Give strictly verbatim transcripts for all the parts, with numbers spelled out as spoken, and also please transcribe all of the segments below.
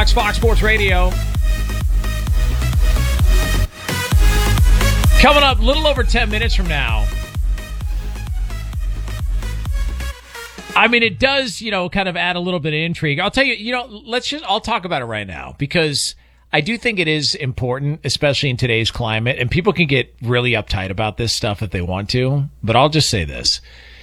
Knox, Fox Sports Radio. Coming up a little over ten minutes from now. I mean, it does, you know, kind of add a little bit of intrigue. I'll tell you, you know, let's just, I'll talk about it right now because I do think it is important, especially in today's climate, and people can get really uptight about this stuff if they want to, but I'll just say this.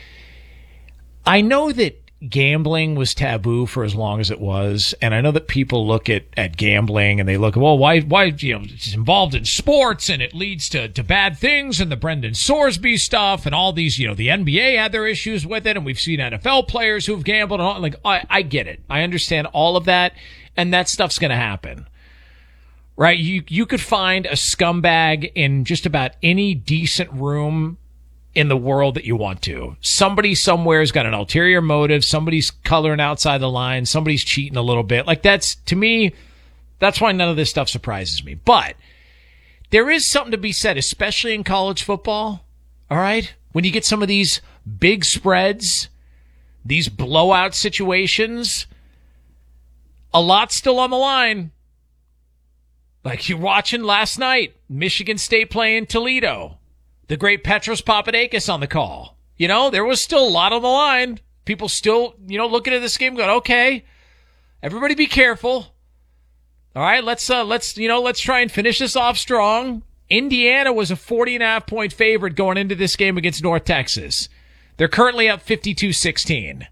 I know that gambling was taboo for as long as it was, and I know that people look at, at gambling and they look, well, why, why, you know, it's involved in sports and it leads to, to bad things and the Brendan Sorsby stuff and all these, you know, the N B A had their issues with it and we've seen N F L players who've gambled and all, like, I, I get it. I understand all of that, and that stuff's going to happen. Right? You, you could find a scumbag in just about any decent room in the world that you want to. Somebody somewhere's got an ulterior motive. Somebody's coloring outside the line. Somebody's cheating a little bit. Like that's, to me, that's why none of this stuff surprises me. But there is something to be said, especially in college football. All right? When you get some of these big spreads, these blowout situations, a lot's still on the line. Like you're watching last night, Michigan State playing Toledo. The great Petros Papadakis on the call. You know, there was still a lot on the line. People still, you know, looking at this game going, okay, everybody be careful. All right, let's, uh, let's, you know, let's try and finish this off strong. Indiana was a forty and a half point favorite going into this game against North Texas. They're currently up fifty-two sixteen.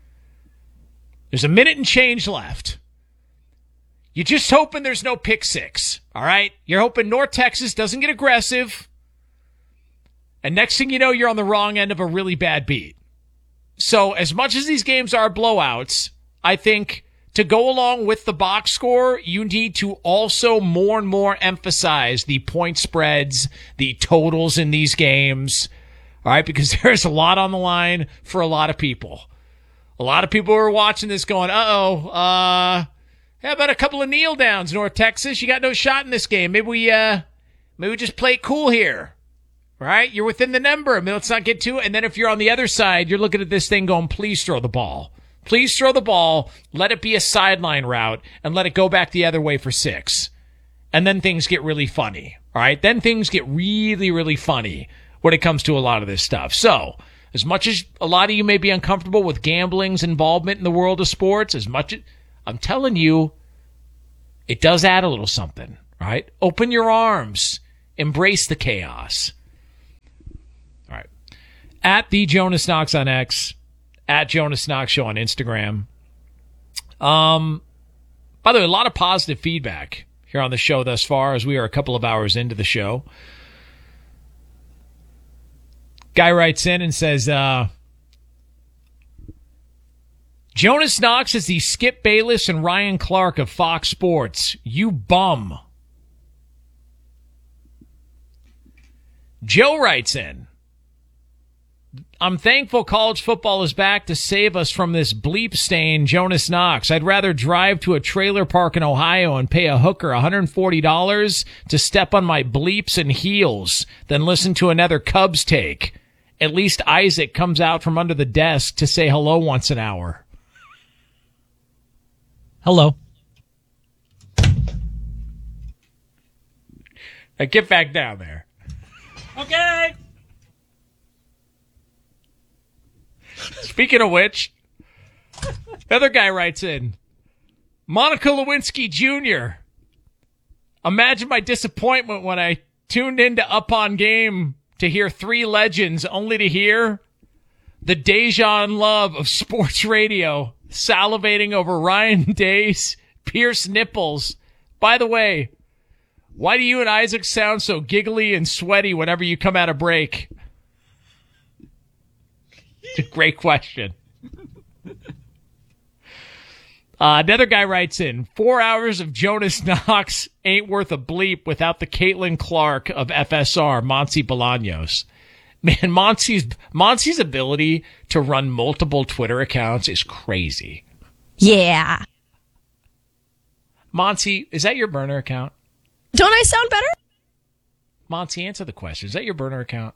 There's a minute and change left. You're just hoping there's no pick six. All right, you're hoping North Texas doesn't get aggressive. And next thing you know, you're on the wrong end of a really bad beat. So as much as these games are blowouts, I think to go along with the box score, you need to also more and more emphasize the point spreads, the totals in these games. All right, because there's a lot on the line for a lot of people. A lot of people are watching this going, uh-oh, uh, how about a couple of kneel downs, North Texas? You got no shot in this game. Maybe we, uh, maybe we just play it cool here. Right? You're within the number. I mean, let's not get to it. And then if you're on the other side, you're looking at this thing going, please throw the ball. Please throw the ball. Let it be a sideline route and let it go back the other way for six. And then things get really funny. All right? Then things get really, really funny when it comes to a lot of this stuff. So as much as a lot of you may be uncomfortable with gambling's involvement in the world of sports, as much as I'm telling you, it does add a little something, right? Open your arms. Embrace the chaos. At the Jonas Knox on X, at Jonas Knox Show on Instagram. Um, by the way, a lot of positive feedback here on the show thus far as we are a couple of hours into the show. Guy writes in and says, uh, Jonas Knox is the Skip Bayless and Ryan Clark of Fox Sports. You bum. Joe writes in, I'm thankful college football is back to save us from this bleep stain, Jonas Knox. I'd rather drive to a trailer park in Ohio and pay a hooker one hundred forty dollars to step on my bleeps and heels than listen to another Cubs take. At least Isaac comes out from under the desk to say hello once an hour. Hello. Now get back down there. Okay. Speaking of which, the other guy writes in, Monica Lewinsky Junior Imagine my disappointment when I tuned into Up On Game to hear three legends only to hear the Dejan Love of sports radio salivating over Ryan Day's Pierce nipples. By the way, why do you and Isaac sound so giggly and sweaty whenever you come out of break? It's a great question. Uh, another guy writes in, four hours of Jonas Knox ain't worth a bleep without the Caitlin Clark of F S R, Monty Bolaños. Man, Monty's, Monty's ability to run multiple Twitter accounts is crazy. Yeah. Monty, is that your burner account? Don't I sound better? Monty, answer the question. Is that your burner account?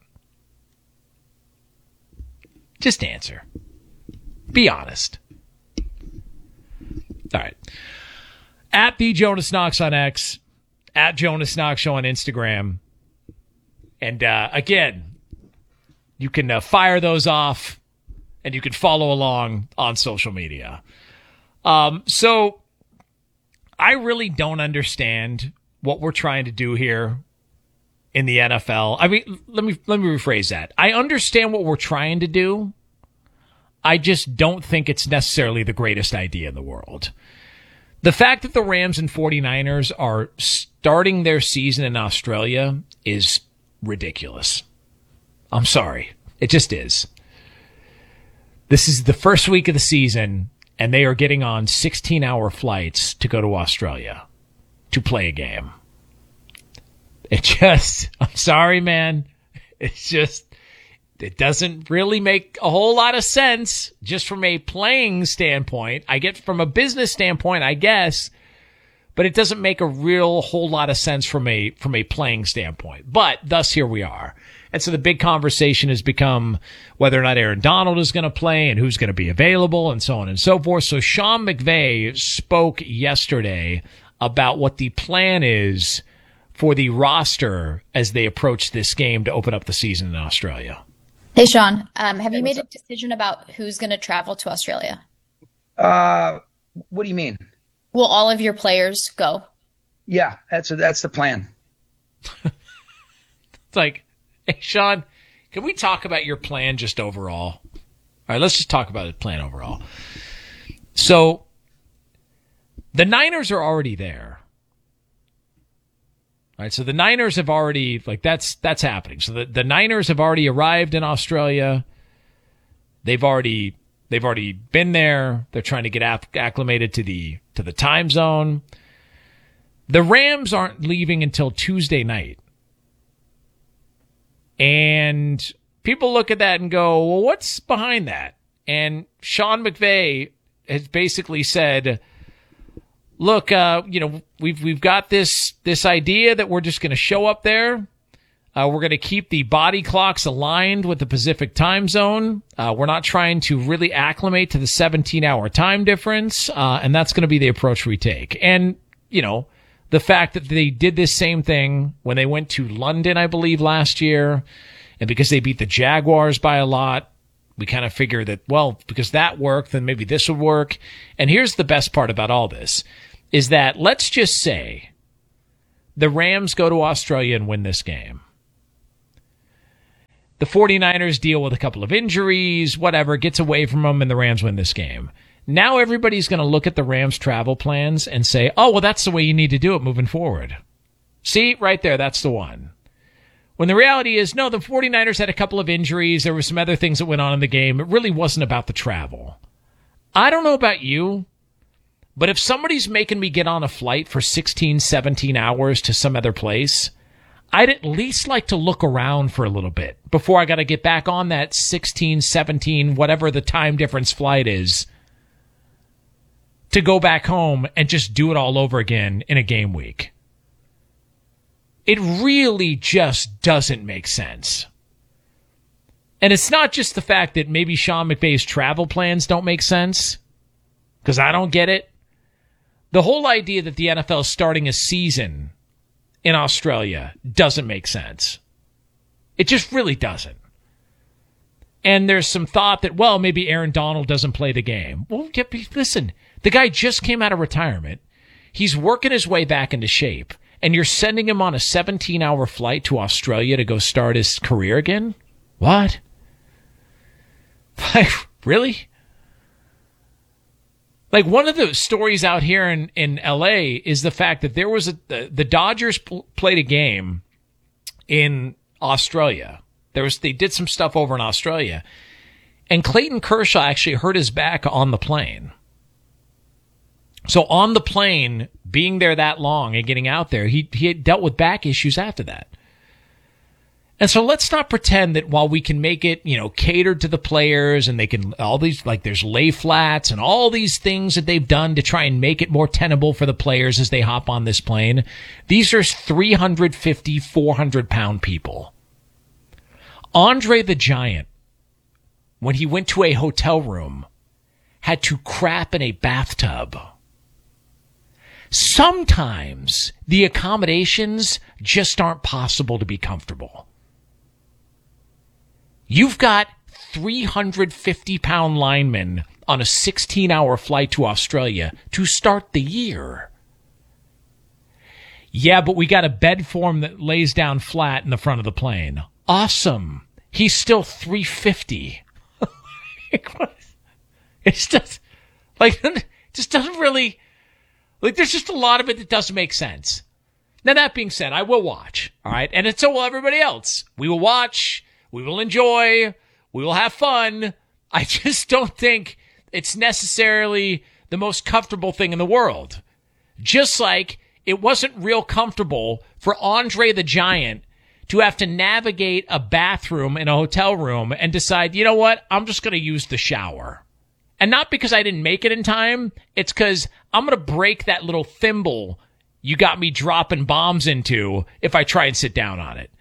Just answer. Be honest. All right. At the Jonas Knox on X, at Jonas Knox Show on Instagram. And uh, again, you can uh, fire those off and you can follow along on social media. Um, so I really don't understand what we're trying to do here in the N F L. I mean, let me let me rephrase that. I understand what we're trying to do. I just don't think it's necessarily the greatest idea in the world. The fact that the Rams and 49ers are starting their season in Australia is ridiculous. I'm sorry. It just is. This is the first week of the season, and they are getting on sixteen-hour flights to go to Australia to play a game. It just, I'm sorry, man. It's just, it doesn't really make a whole lot of sense just from a playing standpoint. I get from a business standpoint, I guess, but it doesn't make a real whole lot of sense from a, from a playing standpoint. But thus here we are. And so the big conversation has become whether or not Aaron Donald is going to play and who's going to be available and so on and so forth. So Sean McVay spoke yesterday about what the plan is for the roster as they approach this game to open up the season in Australia. Hey, Sean, um, have you made a decision about who's going to travel to Australia? Uh, what do you mean? Will all of your players go? Yeah, that's that's the plan. It's like, hey, Sean, can we talk about your plan just overall? All right, let's just talk about the plan overall. So the Niners are already there. All right, so the Niners have already, like, that's that's happening. So the, the Niners have already arrived in Australia. They've already they've already been there. They're trying to get app- acclimated to the to the time zone. The Rams aren't leaving until Tuesday night. And people look at that and go, well, what's behind that? And Sean McVay has basically said, look, uh, you know, we've we've got this this idea that we're just going to show up there. Uh, we're going to keep the body clocks aligned with the Pacific time zone. Uh, we're not trying to really acclimate to the seventeen-hour time difference, uh, and that's going to be the approach we take. And, you know, the fact that they did this same thing when they went to London, I believe, last year, and because they beat the Jaguars by a lot, we kind of figure that, well, because that worked, then maybe this would work. And here's the best part about all this, is that let's just say the Rams go to Australia and win this game. The 49ers deal with a couple of injuries, whatever, gets away from them, and the Rams win this game. Now everybody's going to look at the Rams' travel plans and say, oh, well, that's the way you need to do it moving forward. See, right there, that's the one. When the reality is, no, the 49ers had a couple of injuries. There were some other things that went on in the game. It really wasn't about the travel. I don't know about you, but if somebody's making me get on a flight for sixteen, seventeen hours to some other place, I'd at least like to look around for a little bit before I got to get back on that sixteen, seventeen, whatever the time difference flight is, to go back home and just do it all over again in a game week. It really just doesn't make sense. And it's not just the fact that maybe Sean McVay's travel plans don't make sense, because I don't get it. The whole idea that the N F L is starting a season in Australia doesn't make sense. It just really doesn't. And there's some thought that, well, maybe Aaron Donald doesn't play the game. Well, listen, the guy just came out of retirement. He's working his way back into shape. And you're sending him on a seventeen-hour flight to Australia to go start his career again? What? Like, really? Like, one of the stories out here in, in L A is the fact that there was a, the, the Dodgers pl- played a game in Australia. There was, they did some stuff over in Australia. And Clayton Kershaw actually hurt his back on the plane. So on the plane, being there that long and getting out there, he, he had dealt with back issues after that. And so let's not pretend that while we can make it, you know, catered to the players and they can, all these, like there's lay flats and all these things that they've done to try and make it more tenable for the players as they hop on this plane. These are three fifty, four hundred pound people. Andre the Giant, when he went to a hotel room, had to crap in a bathtub. sometimes the accommodations just aren't possible to be comfortable. You've got three hundred fifty pound linemen on a sixteen hour flight to Australia to start the year. Yeah, but we got a bed for him that lays down flat in the front of the plane. Awesome. He's still three fifty. It's just like, it just doesn't really, like, there's just a lot of it that doesn't make sense. Now, that being said, I will watch, all right? And it's so will everybody else. We will watch, we will enjoy, we will have fun. I just don't think it's necessarily the most comfortable thing in the world. Just like it wasn't real comfortable for Andre the Giant to have to navigate a bathroom in a hotel room and decide, you know what, I'm just going to use the shower. And not because I didn't make it in time, it's because I'm going to break that little thimble you got me dropping bombs into if I try and sit down on it.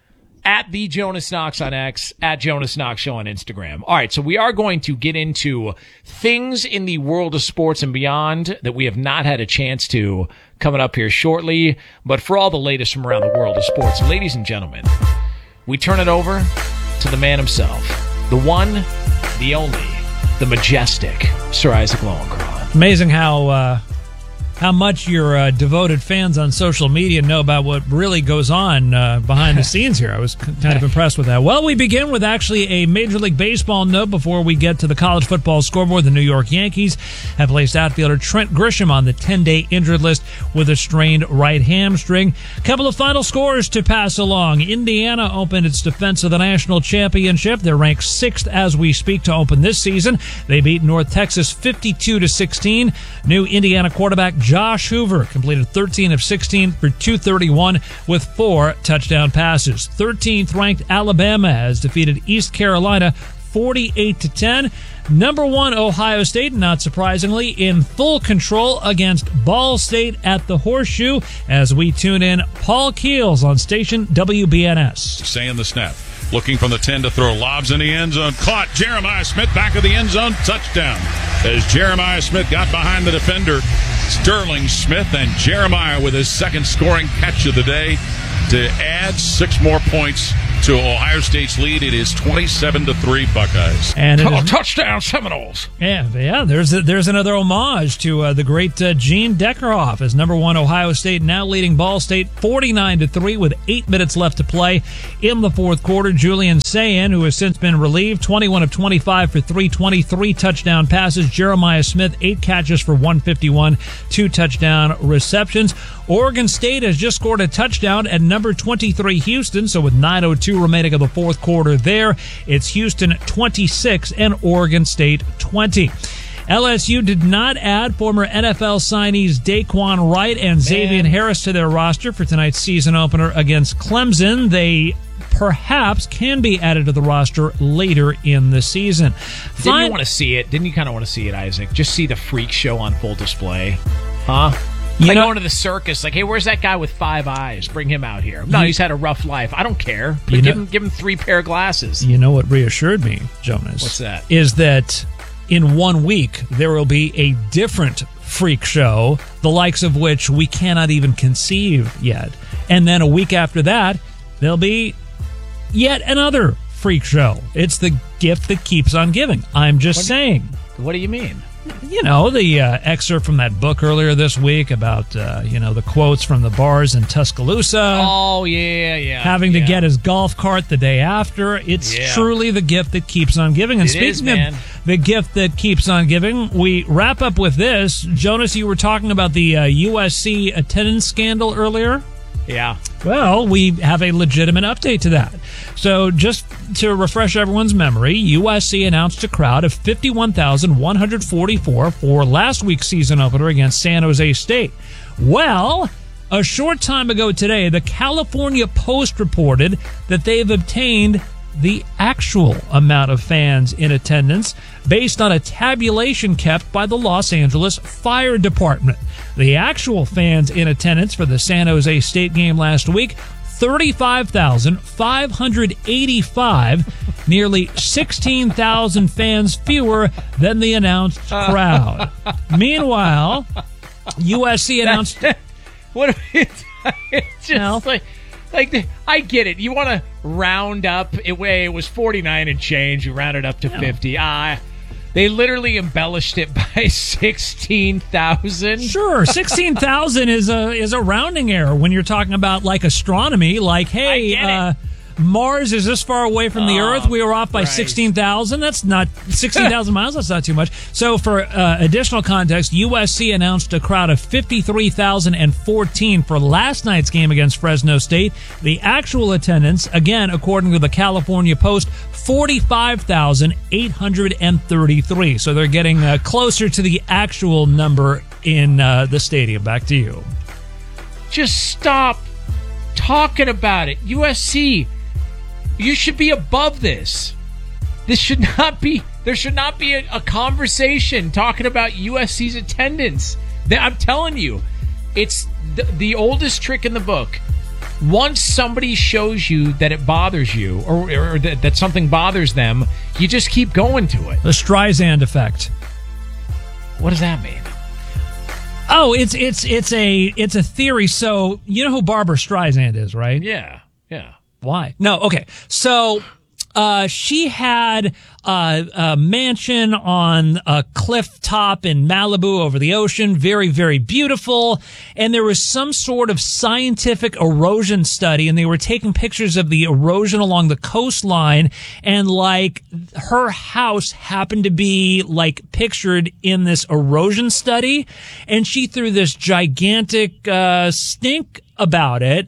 At the Jonas Knox on X, at Jonas Knox Show on Instagram. All right, so we are going to get into things in the world of sports and beyond that we have not had a chance to coming up here shortly. But for all the latest from around the world of sports, ladies and gentlemen, we turn it over to the man himself, the one, the only, the majestic Sir Isaac Lowenkron. Amazing how uh, how much your uh, devoted fans on social media know about what really goes on uh, behind the scenes here. I was kind of impressed with that. Well, we begin with actually a Major League Baseball note before we get to the college football scoreboard. The New York Yankees have placed outfielder Trent Grisham on the ten-day injured list with a strained right hamstring. A couple of final scores to pass along. Indiana opened its defense of the national championship. They're ranked sixth as we speak to open this season. They beat North Texas fifty-two to sixteen. New Indiana quarterback Josh Hoover completed thirteen of sixteen for two thirty-one with four touchdown passes. thirteenth ranked Alabama has defeated East Carolina forty-eight to ten. Number one Ohio State, not surprisingly, in full control against Ball State at the Horseshoe as we tune in Paul Keels on station W B N S. Saying the snap. Looking from the ten to throw lobs in the end zone. Caught. Jeremiah Smith back of the end zone. Touchdown. As Jeremiah Smith got behind the defender, Sterling Smith, and Jeremiah with his second scoring catch of the day to add six more points to Ohio State's lead. It is twenty-seven to three Buckeyes. And Oh, is, touchdown Seminoles. yeah, yeah. There's a, there's another homage to uh, the great uh, Gene Deckerhoff as number one Ohio State now leading Ball State forty-nine to three with eight minutes left to play in the fourth quarter. Julian Sayin, who has since been relieved, twenty-one of twenty-five for three twenty-three touchdown passes. Jeremiah Smith, eight catches for one fifty-one, two touchdown receptions. Oregon State has just scored a touchdown at number twenty-three Houston, so with nine oh two remaining of the fourth quarter there, it's Houston twenty-six and Oregon State twenty. L S U did not add former N F L signees Daquan Wright and Xavier Harris to their roster for tonight's season opener against Clemson. They perhaps can be added to the roster later in the season. Didn't Fine. you want to see it? Didn't you kind of want to see it, Isaac? Just see the freak show on full display. Huh? You like know- going to the circus. Like, hey, where's that guy with five eyes? Bring him out here. No, he's had a rough life. I don't care. But You give, know- him, give him three pair of glasses. You know what reassured me, Jonas? What's that? Is that in one week there will be a different freak show, the likes of which we cannot even conceive yet. And then a week after that, there'll be yet another freak show. It's the gift that keeps on giving. I'm just What- saying. What do you mean? You know, the uh, excerpt from that book earlier this week about, uh, you know, the quotes from the bars in Tuscaloosa. Oh, yeah, yeah. Having to yeah. get his golf cart the day after. It's Yeah. truly the gift that keeps on giving. And It is, speaking man. of the gift that keeps on giving, we wrap up with this. Jonas, you were talking about the uh, U S C attendance scandal earlier. Yeah. Well, we have a legitimate update to that. So just to refresh everyone's memory, U S C announced a crowd of fifty-one thousand one hundred forty-four for last week's season opener against San Jose State. Well, a short time ago today, the California Post reported that they've obtained the actual amount of fans in attendance based on a tabulation kept by the Los Angeles Fire Department. The actual fans in attendance for the San Jose State game last week, thirty-five thousand five hundred eighty-five, nearly sixteen thousand fans fewer than the announced crowd. Meanwhile, U S C announced. What? It's just No. like, like the, I get it. You want to round up. It way it was forty-nine and change. You round it up to fifty. Ah, they literally embellished it by sixteen thousand. Sure, sixteen thousand is a is a rounding error when you're talking about like astronomy. Like, hey, I get it. uh, Mars is this far away from the Oh, Earth. We were off by Christ. sixteen thousand. That's not sixteen thousand miles. That's not too much. So, for uh, additional context, U S C announced a crowd of fifty-three thousand fourteen for last night's game against Fresno State. The actual attendance, again, according to the California Post, forty-five thousand eight hundred thirty-three. So they're getting uh, closer to the actual number in uh, the stadium. Back to you. Just stop talking about it. U S C, you should be above this. This should not be, there should not be a, a conversation talking about U S C's attendance. Th- I'm telling you, it's the, the oldest trick in the book. Once somebody shows you that it bothers you or, or that, that something bothers them, you just keep going to it. The Streisand effect. What does that mean? Oh, it's it's it's a it's a theory. So you know who Barbara Streisand is, right? Yeah, yeah. Why? No, okay. So uh, she had uh, a mansion on a cliff top in Malibu over the ocean. Very, very beautiful. And there was some sort of scientific erosion study, and they were taking pictures of the erosion along the coastline. And like her house happened to be like pictured in this erosion study. And she threw this gigantic uh, stink about it.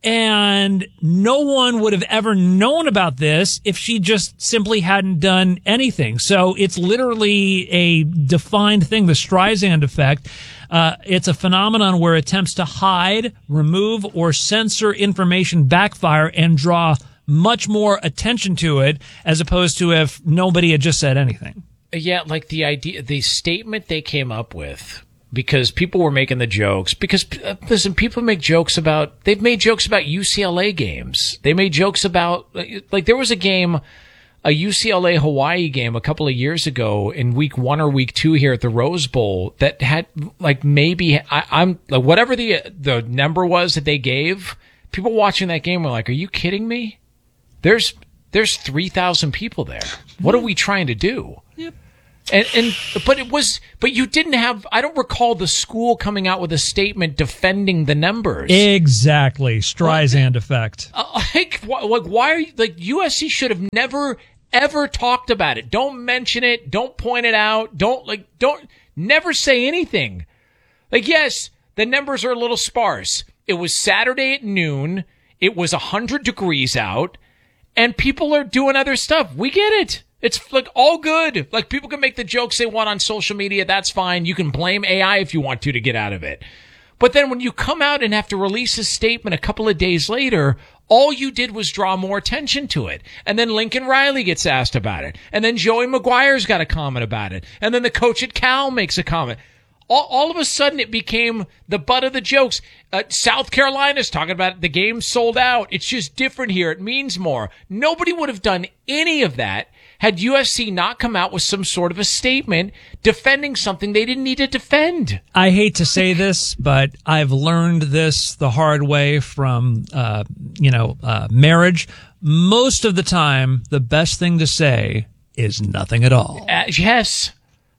And no one would have ever known about this if she just simply hadn't done anything. So it's literally a defined thing, the Streisand effect. Uh, it's a phenomenon where attempts to hide, remove, or censor information backfire and draw much more attention to it as opposed to if nobody had just said anything. Yeah, like the idea, the statement they came up with, because people were making the jokes. Because, uh, listen, people make jokes about, they've made jokes about U C L A games. They made jokes about, like, there was a game, a U C L A Hawaii game a couple of years ago in week one or week two here at the Rose Bowl that had, like, maybe, I, I'm, like, whatever the, the number was that they gave, people watching that game were like, are you kidding me? There's, there's three thousand people there. What are we trying to do? Yep. And, and, but it was, but you didn't have, I don't recall the school coming out with a statement defending the numbers. Exactly. Streisand effect. Uh, like, wh- like, why are you, like, U S C should have never, ever talked about it. Don't mention it. Don't point it out. Don't, like, don't, never say anything. Like, yes, the numbers are a little sparse. It was Saturday at noon. It was a hundred degrees out and people are doing other stuff. We get it. It's like all good. Like people can make the jokes they want on social media. That's fine. You can blame A I if you want to to get out of it. But then when you come out and have to release a statement a couple of days later, all you did was draw more attention to it. And then Lincoln Riley gets asked about it. And then Joey Maguire's got a comment about it. And then the coach at Cal makes a comment. All, all of a sudden, it became the butt of the jokes. Uh, South Carolina's talking about it. The game sold out. It's just different here. It means more. Nobody would have done any of that had U S C not come out with some sort of a statement defending something they didn't need to defend. I hate to say this, but I've learned this the hard way from, uh, you know, uh, marriage. Most of the time, the best thing to say is nothing at all. Uh, yes.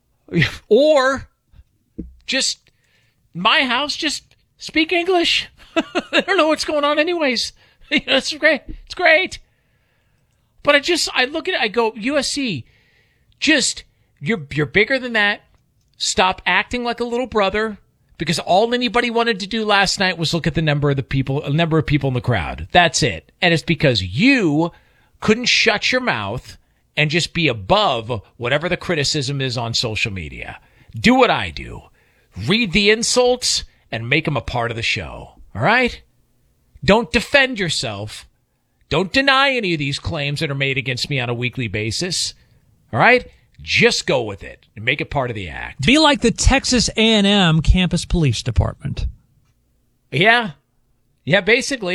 Or just, my house, just speak English. I don't know what's going on anyways. It's great. It's great. But I just, I look at it, I go, U S C, just, you're, you're bigger than that. Stop acting like a little brother, because all anybody wanted to do last night was look at the number of the people, a number of people in the crowd. That's it. And it's because you couldn't shut your mouth and just be above whatever the criticism is on social media. Do what I do. Read the insults and make them a part of the show. All right? Don't defend yourself. Don't deny any of these claims that are made against me on a weekly basis. All right? Just go with it and make it part of the act. Be like the Texas A and M campus police department. Yeah. Yeah, basically.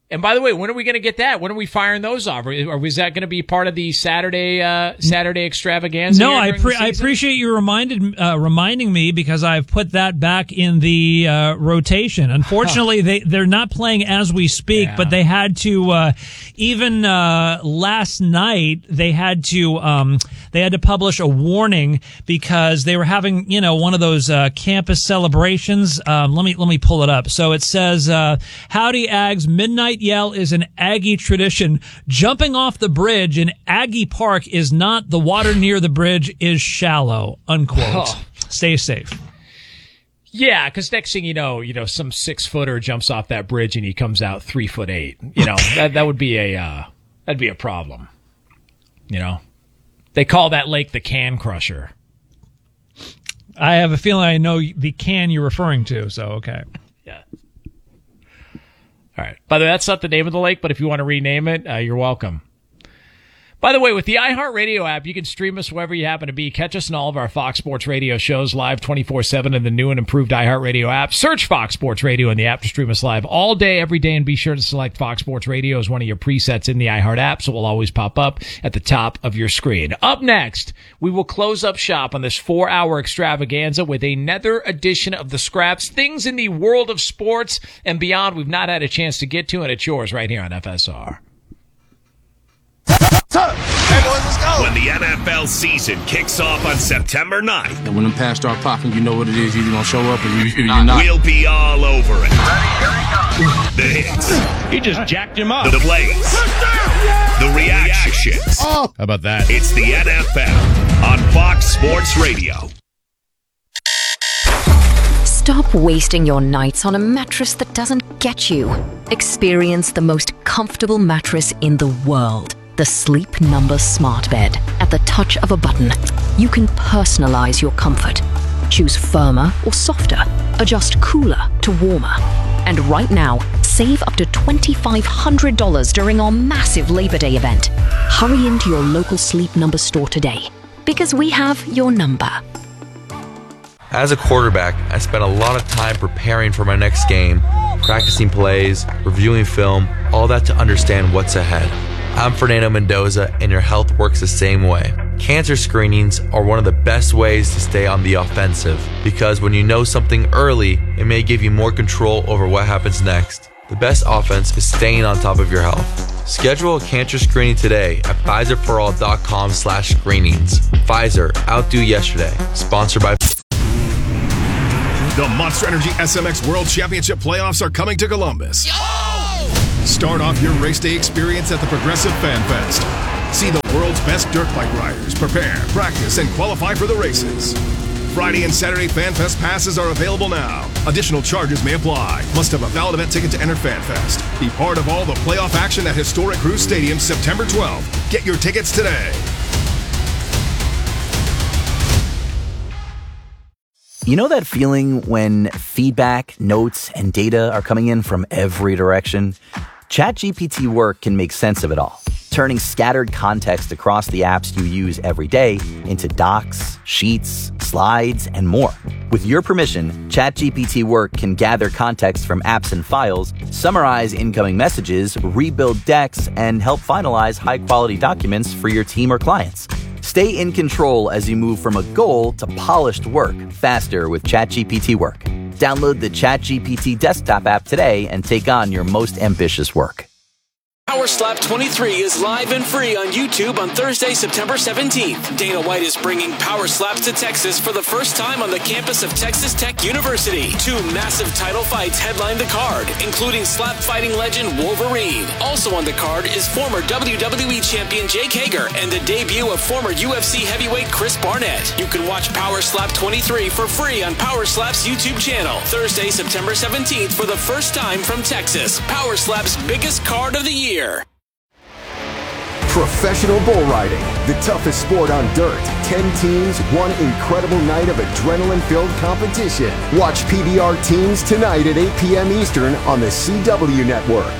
And by the way, when are we going to get that? When are we firing those off? Or or was that going to be part of the Saturday uh, Saturday extravaganza? No, here I during pre- the I season? appreciate you reminded uh, reminding me because I've put that back in the uh, rotation. Unfortunately, they they're not playing as we speak, Yeah. but they had to uh, even uh, last night they had to um, they had to publish a warning because they were having you know one of those uh, campus celebrations. Um, let me let me pull it up. So it says, uh, "Howdy Ags, midnight yell is an Aggie tradition. Jumping off the bridge in Aggie Park is not. The water near the bridge is shallow." Unquote. Oh. Stay safe. Yeah, because next thing you know, you know, some six footer jumps off that bridge and he comes out three foot eight. You know, that that would be a uh, that'd be a problem. You know, they call that lake the Can Crusher. I have a feeling I know the can you're referring to. So okay. Yeah. All right. By the way, that's not the name of the lake, but if you want to rename it, uh, you're welcome. By the way, with the iHeartRadio app, you can stream us wherever you happen to be. Catch us in all of our Fox Sports Radio shows live twenty-four seven in the new and improved iHeartRadio app. Search Fox Sports Radio in the app to stream us live all day, every day, and be sure to select Fox Sports Radio as one of your presets in the iHeart app, so it will always pop up at the top of your screen. Up next, we will close up shop on this four-hour extravaganza with another edition of the Scraps, things in the world of sports and beyond we've not had a chance to get to, and it's yours right here on F S R. Hey boys, let's go. When the N F L season kicks off on September ninth, and when them pads start popping, you know what it is. You're either going to show up or you, you're not. We'll be all over it. The hits. He just jacked him up. The plays. The reactions. Oh, how about that? It's the N F L on Fox Sports Radio. Stop wasting your nights on a mattress that doesn't get you. Experience the most comfortable mattress in the world. The Sleep Number Smart Bed. At the touch of a button, you can personalize your comfort. Choose firmer or softer. Adjust cooler to warmer. And right now, save up to two thousand five hundred dollars during our massive Labor Day event. Hurry into your local Sleep Number store today, because we have your number. As a quarterback, I spent a lot of time preparing for my next game, practicing plays, reviewing film, all that to understand what's ahead. I'm Fernando Mendoza, and your health works the same way. Cancer screenings are one of the best ways to stay on the offensive, because when you know something early, it may give you more control over what happens next. The best offense is staying on top of your health. Schedule a cancer screening today at Pfizer for all dot com slash screenings. Pfizer, outdo yesterday. Sponsored by... The Monster Energy S M X World Championship playoffs are coming to Columbus. Yo! Start off your race day experience at the Progressive Fan Fest. See the world's best dirt bike riders prepare, practice, and qualify for the races. Friday and Saturday Fan Fest passes are available now. Additional charges may apply. Must have a valid event ticket to enter Fan Fest. Be part of all the playoff action at historic Cruise Stadium September twelfth. Get your tickets today. You know that feeling when feedback, notes, and data are coming in from every direction? ChatGPT Work can make sense of it all, turning scattered context across the apps you use every day into docs, sheets, slides, and more. With your permission, ChatGPT Work can gather context from apps and files, summarize incoming messages, rebuild decks, and help finalize high-quality documents for your team or clients. Stay in control as you move from a goal to polished work faster with ChatGPT Work. Download the ChatGPT desktop app today and take on your most ambitious work. Power Slap twenty-three is live and free on YouTube on Thursday, September seventeenth. Dana White is bringing Power Slaps to Texas for the first time on the campus of Texas Tech University. Two massive title fights headline the card, including slap fighting legend Wolverine. Also on the card is former W W E champion Jake Hager and the debut of former U F C heavyweight Chris Barnett. You can watch Power Slap twenty-three for free on Power Slap's YouTube channel. Thursday, September seventeenth for the first time from Texas. Power Slap's biggest card of the year. Professional bull riding, the toughest sport on dirt. Ten teams, one incredible night of adrenaline-filled competition. Watch P B R Teams tonight at eight p.m. Eastern on the C W Network.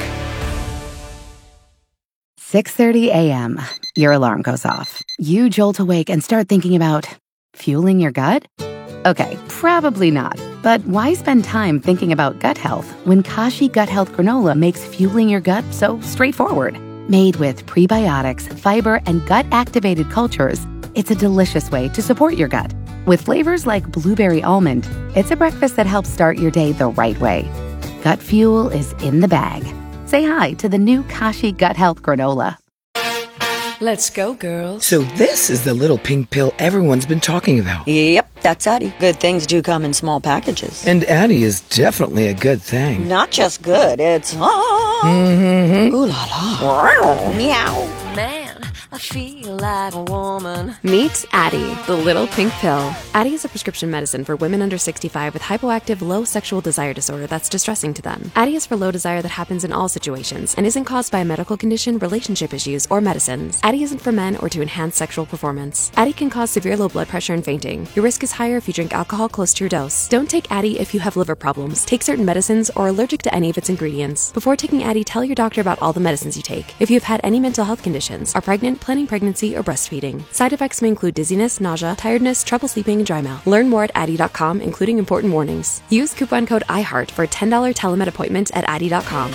six thirty a.m. Your alarm goes off. You jolt awake and start thinking about fueling your gut? Okay, probably not. But why spend time thinking about gut health when Kashi Gut Health Granola makes fueling your gut so straightforward? Made with prebiotics, fiber, and gut-activated cultures, it's a delicious way to support your gut. With flavors like blueberry almond, it's a breakfast that helps start your day the right way. Gut fuel is in the bag. Say hi to the new Kashi Gut Health Granola. Let's go, girls. So this is the little pink pill everyone's been talking about. Yep, that's Addie. Good things do come in small packages. And Addie is definitely a good thing. Not just good, it's... Oh, mm-hmm. Ooh la la. Meow. Man, I feel like a woman. Meet Addie, the little pink pill. Addie is a prescription medicine for women under sixty-five with hypoactive low sexual desire disorder that's distressing to them. Addie is for low desire that happens in all situations and isn't caused by a medical condition, relationship issues, or medicines. Addie isn't for men or to enhance sexual performance. Addie can cause severe low blood pressure and fainting. Your risk is higher if you drink alcohol close to your dose. Don't take Addie if you have liver problems, take certain medicines, or are allergic to any of its ingredients. Before taking Addie, tell your doctor about all the medicines you take. If you have had any mental health conditions, are pregnant, planning pregnancy, or breastfeeding. Side effects may include dizziness, nausea, tiredness, trouble sleeping, and dry mouth. Learn more at Addie dot com, including important warnings. Use coupon code iHeart for a ten dollars telemed appointment at Addie dot com.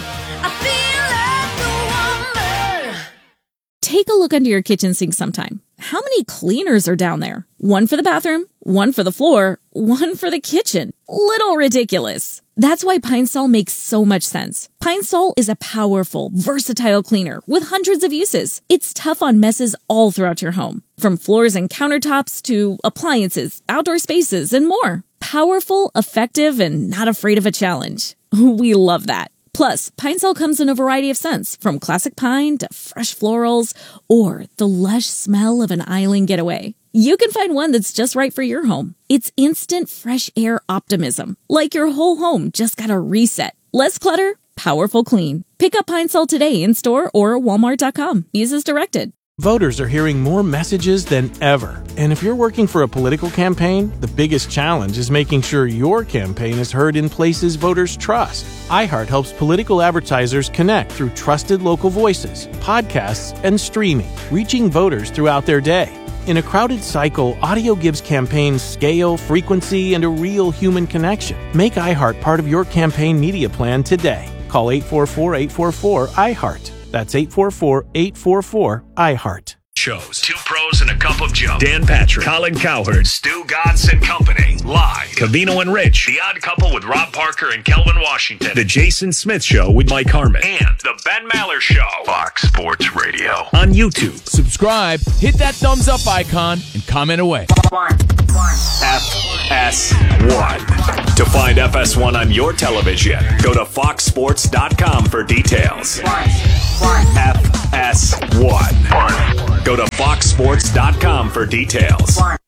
Take a look under your kitchen sink sometime. How many cleaners are down there? One for the bathroom, one for the floor, one for the kitchen. Little ridiculous. That's why Pine Sol makes so much sense. Pine Sol is a powerful, versatile cleaner with hundreds of uses. It's tough on messes all throughout your home, from floors and countertops to appliances, outdoor spaces, and more. Powerful, effective, and not afraid of a challenge. We love that. Plus, Pine Sol comes in a variety of scents, from classic pine to fresh florals, or the lush smell of an island getaway. You can find one that's just right for your home. It's instant fresh air optimism, like your whole home just got a reset. Less clutter, powerful clean. Pick up Pine Sol today in store or walmart dot com. Use as directed. Voters are hearing more messages than ever. And if you're working for a political campaign, the biggest challenge is making sure your campaign is heard in places voters trust. iHeart helps political advertisers connect through trusted local voices, podcasts, and streaming, reaching voters throughout their day. In a crowded cycle, audio gives campaigns scale, frequency, and a real human connection. Make iHeart part of your campaign media plan today. Call eight four four, eight four four, iHeart. That's eight four four, eight four four, iHeart. Shows. Two pros and a cup of Joe. Dan Patrick, Colin Cowherd, Stu Gatz and Company. Live. Covino and Rich. The Odd Couple with Rob Parker and Kelvin Washington. The Jason Smith Show with Mike Harmon. And The Ben Maller Show. Fox Sports Radio. On YouTube. Subscribe, hit that thumbs up icon, and comment away. F S one. To find F S one on your television, go to fox sports dot com for details. F S one. Go to fox sports dot com for details.